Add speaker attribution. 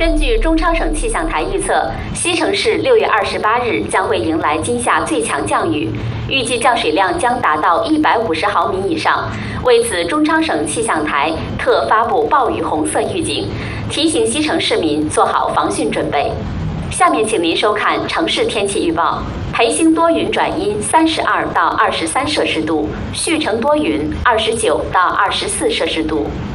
Speaker 1: 根据中超省气象台预测，西城市6月28日将会迎来今夏最强降雨，预计降水量将达到150毫米以上。为此，中超省气象台特发布暴雨红色预警，提醒西城市民做好防汛准备。下面请您收看城市天气预报：培兴多云转阴，32到23摄氏度；旭城多云，29到24摄氏度。